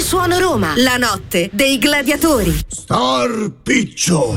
Suono Roma, la notte dei gladiatori. Star Piccio.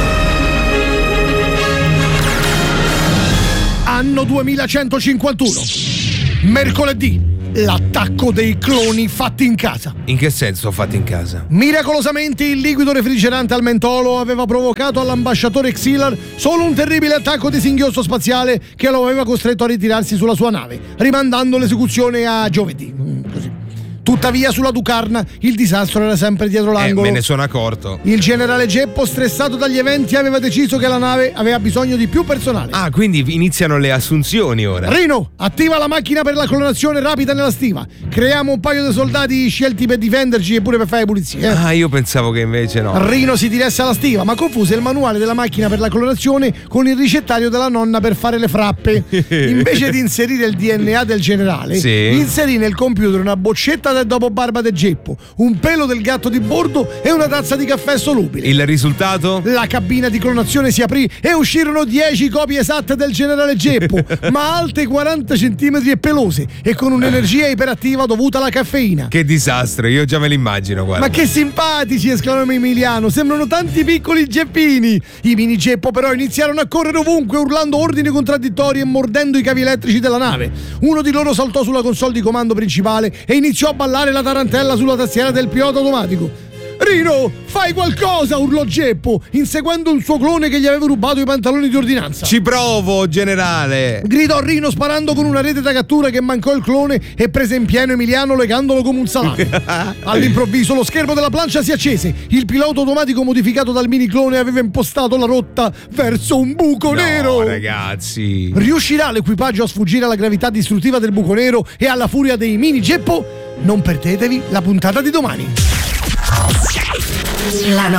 Anno 2151. Mercoledì. L'attacco dei cloni fatti in casa. In che senso fatti in casa? Miracolosamente il liquido refrigerante al mentolo aveva provocato all'ambasciatore Xilar solo un terribile attacco di singhiozzo spaziale che lo aveva costretto a ritirarsi sulla sua nave, rimandando l'esecuzione a giovedì. Così. Tuttavia sulla Ducarna il disastro era sempre dietro l'angolo. Me ne sono accorto. Il generale Geppo, stressato dagli eventi, aveva deciso che la nave aveva bisogno di più personale. Ah, quindi iniziano le assunzioni ora. Rino, attiva la macchina per la clonazione rapida nella stiva. Creiamo un paio di soldati scelti per difenderci e pure per fare pulizie. Ah, io pensavo che invece no. Rino si diresse alla stiva, ma confuse il manuale della macchina per la clonazione con il ricettario della nonna per fare le frappe. Invece di inserire il DNA del generale, sì, inserì nel computer una boccetta del dopo barba del Geppo, un pelo del gatto di bordo e una tazza di caffè solubile. Il risultato? La cabina di clonazione si aprì e uscirono 10 copie esatte del generale Geppo, ma alte 40 centimetri e pelose e con un'energia iperattiva dovuta alla caffeina. Che disastro, io già me l'immagino, guarda. Ma che simpatici, esclamò Emiliano, sembrano tanti piccoli geppini. I mini Geppo però iniziarono a correre ovunque urlando ordini contraddittori e mordendo i cavi elettrici della nave. Uno di loro saltò sulla console di comando principale e iniziò a ballare la tarantella sulla tastiera del pilota automatico. Rino, fai qualcosa, urlò Geppo, inseguendo un suo clone che gli aveva rubato i pantaloni di ordinanza. Ci provo, generale, gridò Rino sparando con una rete da cattura che mancò il clone e prese in pieno Emiliano legandolo come un salame. All'improvviso lo schermo della plancia si accese. Il pilota automatico modificato dal mini clone aveva impostato la rotta verso un buco nero. Ragazzi, riuscirà l'equipaggio a sfuggire alla gravità distruttiva del buco nero e alla furia dei mini Geppo? Non perdetevi la puntata di domani. La